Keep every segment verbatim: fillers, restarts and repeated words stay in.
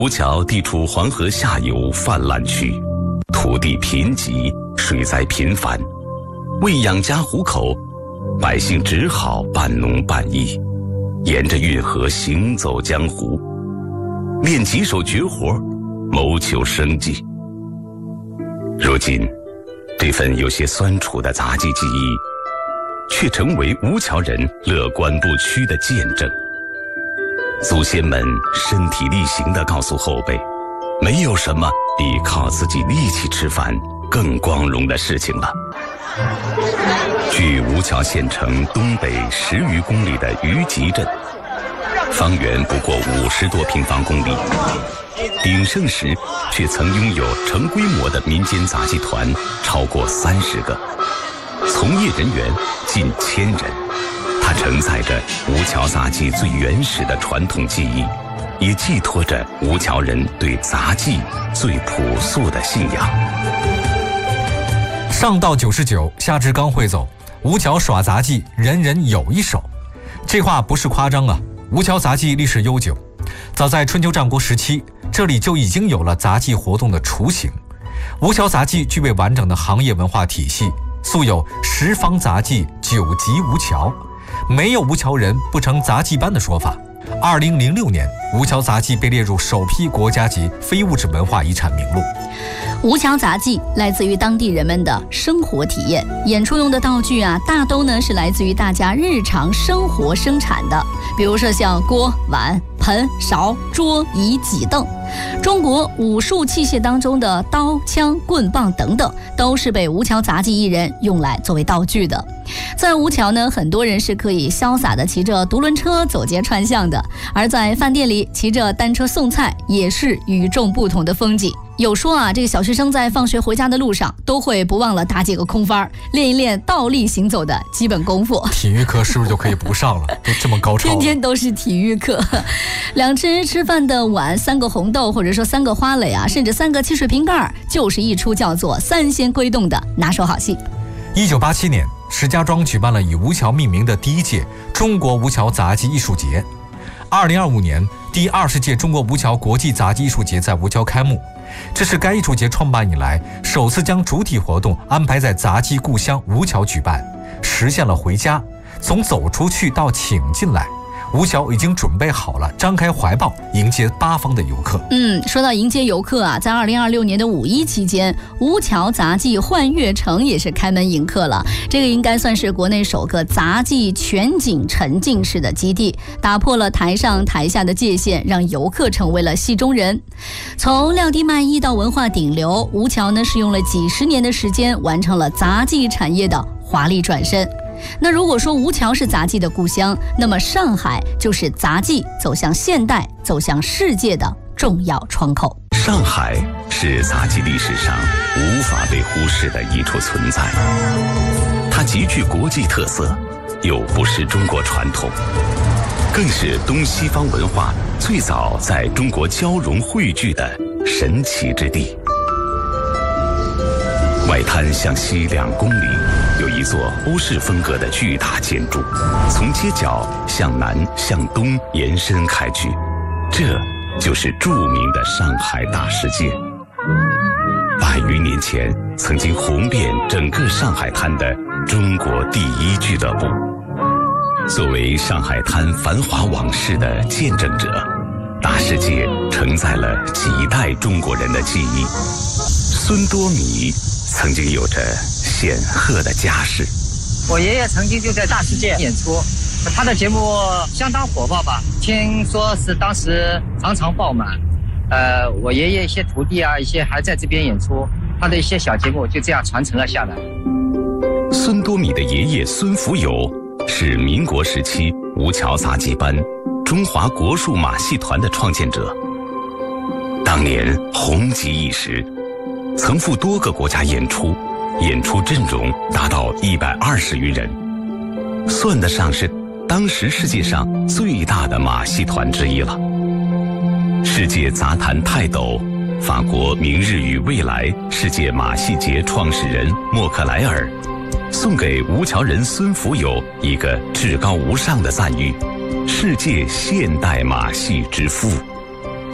吴桥地处黄河下游泛滥区，土地贫瘠，水灾频繁，为养家糊口，百姓只好半农半役，沿着运河行走江湖，练几手绝活，谋求生计。如今，这份有些酸楚的杂技技艺，却成为吴桥人乐观不屈的见证。祖先们身体力行地告诉后辈，没有什么比靠自己力气吃饭更光荣的事情了。距吴桥县城东北十余公里的余集镇，方圆不过五十多平方公里，鼎盛时却曾拥有成规模的民间杂技团超过三十个，从业人员近千人。它承载着吴桥杂技最原始的传统技艺，也寄托着吴桥人对杂技最朴素的信仰。 上到九十九，下至刚会走，吴桥耍杂技人人有一手。这话不是夸张啊！吴桥杂技历史悠久，早在春秋战国时期，这里就已经有了杂技活动的雏形。吴桥杂技具备完整的行业文化体系，素有十方杂技九级吴桥，没有吴桥人不成杂技班的说法。二零零六年，吴桥杂技被列入首批国家级非物质文化遗产名录。 吴桥杂技来自于当地人们的生活体验，演出用的道具啊，大都呢是来自于大家日常生活生产的，比如说像锅、碗、盆、勺、桌椅、几凳。中国武术器械当中的刀、枪、棍棒等等，都是被吴桥杂技艺人用来作为道具的。在吴桥呢，很多人是可以潇洒地骑着独轮车走街串巷的，而在饭店里骑着单车送菜也是与众不同的风景。有说啊，这个小学生在放学回家的路上都会不忘了打几个空翻，练一练倒立行走的基本功夫。 体育课是不是就可以不上了？都这么高超了， 天天都是体育课。两只吃饭的碗，三个红豆，或者说三个花蕾啊，甚至三个汽水瓶盖，就是一出叫做三仙归洞的拿手好戏。 一九八七年，石家庄举办了以吴桥命名的第一届中国吴桥杂技艺术节。二零二五年，第二十届中国吴桥国际杂技艺术节在吴桥开幕。这是该艺术节创办以来首次将主体活动安排在杂技故乡吴桥举办，实现了回家，从走出去到请进来，吴桥已经准备好了，张开怀抱迎接八方的游客。 嗯，说到迎接游客啊，在二零二六年的五一期间，吴桥杂技幻乐城也是开门迎客了。这个应该算是国内首个杂技全景沉浸式的基地，打破了台上台下的界限，让游客成为了戏中人。从撂地卖艺到文化顶流，吴桥呢是用了几十年的时间，完成了杂技产业的华丽转身。那如果说吴桥是杂技的故乡，那么上海就是杂技走向现代、走向世界的重要窗口。 上海是杂技历史上无法被忽视的一处存在，它极具国际特色，又不失中国传统，更是东西方文化最早在中国交融汇聚的神奇之地。外滩向西两公里有一座欧式风格的巨大建筑，从街角向南向东延伸开去，这就是著名的上海大世界。百余年前曾经红遍整个上海滩的中国第一俱乐部，作为上海滩繁华往事的见证者，大世界承载了几代中国人的记忆。孙多米曾经有着显赫的家世， 我爷爷曾经就在大世界演出，他的节目相当火爆吧，听说是当时常常爆满。呃，我爷爷一些徒弟啊，一些还在这边演出，他的一些小节目就这样传承了下来。 孙多米的爷爷孙福友是民国时期吴桥杂技班、中华国术马戏团的创建者，当年红极一时，曾赴多个国家演出，演出阵容达到一百二十余人，算得上是当时世界上最大的马戏团之一了。世界杂坛泰斗、法国明日与未来世界马戏节创始人莫克莱尔送给吴桥人孙福友一个至高无上的赞誉：世界现代马戏之父。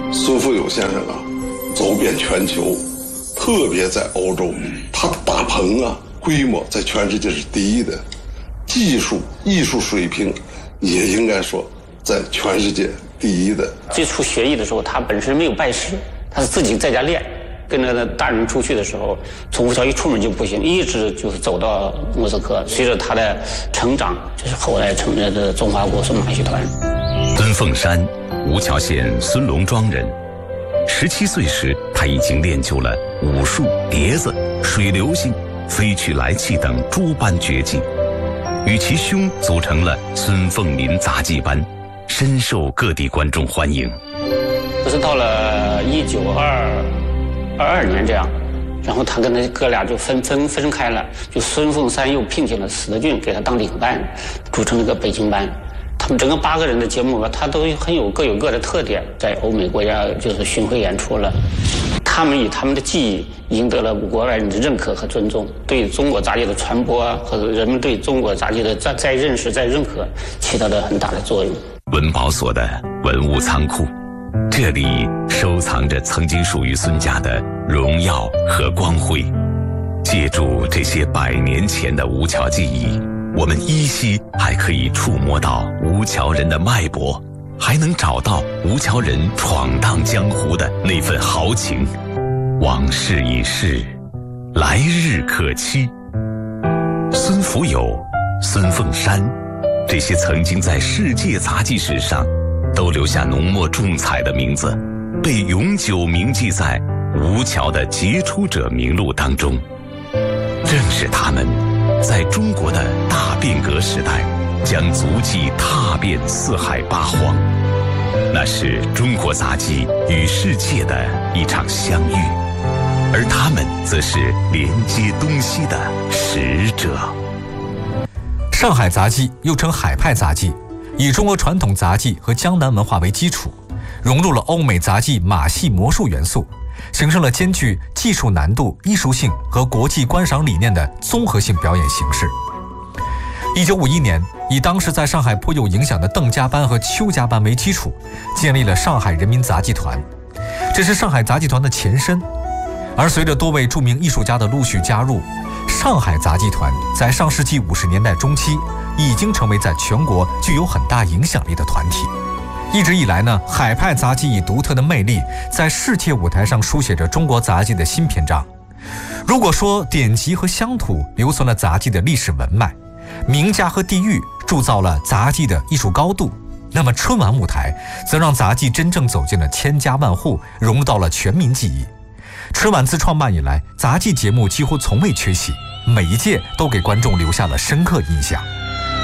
孙福有先生啊，走遍全球，特别在欧洲，他的大棚啊，规模在全世界是第一的，技术艺术水平也应该说在全世界第一的。 接触学艺的时候，他本身没有拜师，他是自己在家练。跟着大人出去的时候，从吴桥一出门就不行，一直就是走到莫斯科。随着他的成长，就是后来成立的中华国孙马戏团。 孙凤山，吴桥县孙龙庄人。十七岁时，他已经练就了武术、碟子、水流星、飞去来气等诸般绝技，与其兄组成了孙凤林杂技班，深受各地观众欢迎。 这是到了一九二二二年这样，然后他跟他哥俩就分分分开了，就孙凤山又聘请了史德俊给他当领班，组成了个北京班。他们整个八个人的节目吧，他都很有各有各的特点，在欧美国家就是巡回演出了。他们以他们的技艺赢得了国外人的认可和尊重，对中国杂技的传播啊，和人们对中国杂技的再再认识、再认可，起到了很大的作用。 文保所的文物仓库，这里收藏着曾经属于孙家的荣耀和光辉。借助这些百年前的吴桥记忆，我们依稀还可以触摸到吴桥人的脉搏，还能找到吴桥人闯荡江湖的那份豪情。往事已逝，来日可期。孙福有、孙凤山，这些曾经在世界杂技史上都留下浓墨重彩的名字，被永久铭记在吴桥的杰出者名录当中。正是他们在中国的大变革时代，将足迹踏遍四海八荒，那是中国杂技与世界的一场相遇，而他们则是连接东西的使者。 上海杂技又称海派杂技，以中国传统杂技和江南文化为基础，融入了欧美杂技马戏魔术元素，形成了兼具技术难度、艺术性和国际观赏理念的综合性表演形式。一九五一年，以当时在上海颇有影响的邓家班和邱家班为基础，建立了上海人民杂技团，这是上海杂技团的前身。而随着多位著名艺术家的陆续加入，上海杂技团在上世纪五十年代中期已经成为在全国具有很大影响力的团体。一直以来呢，海派杂技以独特的魅力，在世界舞台上书写着中国杂技的新篇章。如果说典籍和乡土留存了杂技的历史文脉，名家和地域铸造了杂技的艺术高度，那么春晚舞台则让杂技真正走进了千家万户，融入到了全民记忆。春晚自创办以来，杂技节目几乎从未缺席，每一届都给观众留下了深刻印象。